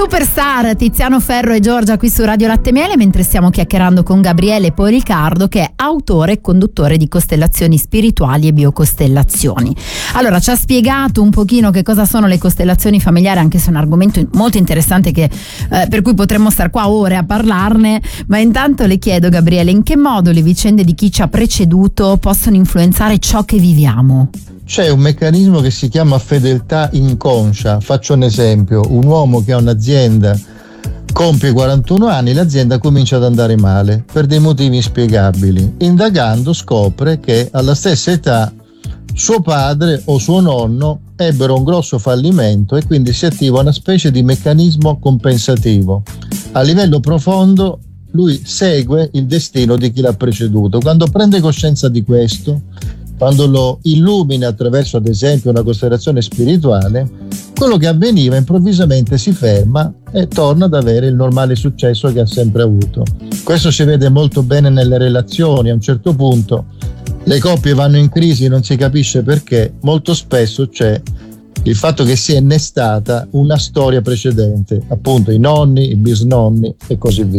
Superstar Tiziano Ferro e Giorgia qui su Radio Latte Miele, mentre stiamo chiacchierando con Gabriele Policardo, che è autore e conduttore di Costellazioni Spirituali e Biocostellazioni. Allora, ci ha spiegato un pochino che cosa sono le costellazioni familiari, anche se è un argomento molto interessante per cui potremmo stare qua ore a parlarne, ma intanto le chiedo, Gabriele, in che modo le vicende di chi ci ha preceduto possono influenzare ciò che viviamo? C'è un meccanismo che si chiama fedeltà inconscia. Faccio un esempio: un uomo che ha un'azienda compie 41 anni, l'azienda comincia ad andare male per dei motivi inspiegabili. Indagando scopre che alla stessa età suo padre o suo nonno ebbero un grosso fallimento e quindi si attiva una specie di meccanismo compensativo. A livello profondo lui segue il destino di chi l'ha preceduto. Quando prende coscienza di questo, quando lo illumina attraverso ad esempio una costellazione spirituale, quello che avveniva improvvisamente si ferma e torna ad avere il normale successo che ha sempre avuto. Questo si vede molto bene nelle relazioni. A un certo punto le coppie vanno in crisi, non si capisce perché. Molto spesso c'è il fatto che si è innestata una storia precedente, appunto i nonni, i bisnonni e così via.